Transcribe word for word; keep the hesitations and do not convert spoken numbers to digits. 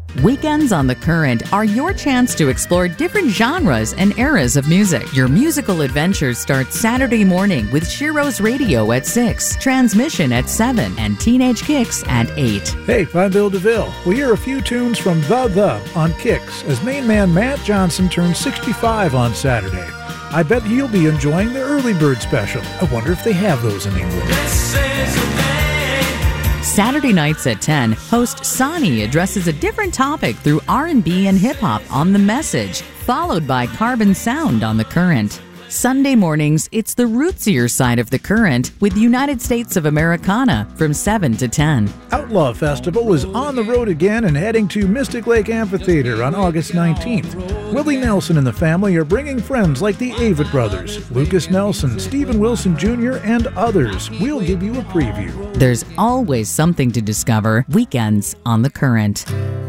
Weekends on the Current are your chance to explore different genres and eras of music. Your musical adventures start Saturday morning with Shiro's Radio at six, Transmission at seven, and Teenage Kicks at eight. Hey, I'm Bill DeVille. We'll hear a few tunes from The The on Kicks as main man Matt Johnson turns sixty-five on Saturday. I bet he'll be enjoying the Early Bird Special. I wonder if they have those in England. Saturday nights at ten, host Sonny addresses a different topic through R and B and hip-hop on The Message, followed by Carbon Sound on The Current. Sunday mornings, it's the rootsier side of The Current with United States of Americana from seven to ten. Outlaw Festival is on the road again and heading to Mystic Lake Amphitheater on August nineteenth. Willie Nelson and the family are bringing friends like the Avett Brothers, Lucas Nelson, Stephen Wilson Junior, and others. We'll give you a preview. There's always something to discover. Weekends on The Current.